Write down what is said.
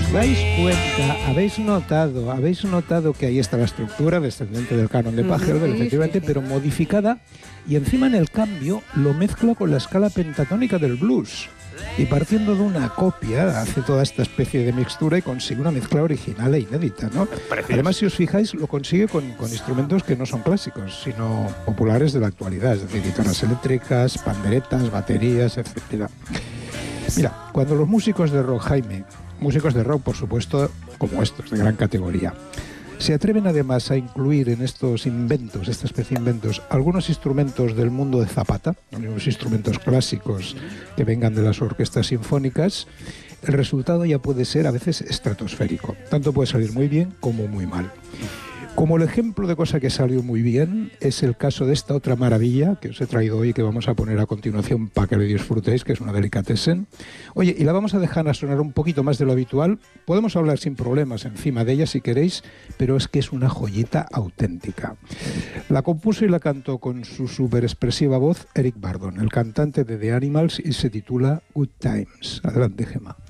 ¿Dais cuenta? ¿Habéis notado que ahí está la estructura descendente del canon de Pachelbel, efectivamente, pero modificada? Y encima en el cambio lo mezcla con la escala pentatónica del blues. Y partiendo de una copia, hace toda esta especie de mixtura y consigue una mezcla original e inédita, ¿no? Además, si os fijáis, lo consigue con instrumentos que no son clásicos, sino populares de la actualidad, es decir, guitarras eléctricas, panderetas, baterías, etcétera. Mira, cuando los músicos de rock, Jaime, músicos de rock, por supuesto, como estos, de gran categoría, se atreven además a incluir en estos inventos, esta especie de inventos, algunos instrumentos del mundo de Zapata, algunos instrumentos clásicos que vengan de las orquestas sinfónicas, el resultado ya puede ser a veces estratosférico. Tanto puede salir muy bien como muy mal. Como el ejemplo de cosa que salió muy bien es el caso de esta otra maravilla que os he traído hoy y que vamos a poner a continuación para que lo disfrutéis, que es una delicatessen. Oye, y la vamos a dejar a sonar un poquito más de lo habitual. Podemos hablar sin problemas encima de ella si queréis, pero es que es una joyita auténtica. La compuso y la cantó con su súper expresiva voz Eric Burdon, el cantante de The Animals, y se titula Good Times. Adelante, Gemma.